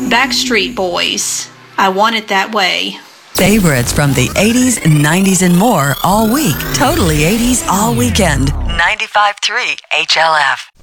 Backstreet Boys, I Want It That Way. Favorites from the 80s, 90s, and more all week. Totally 80s all weekend. 95.3 HLF.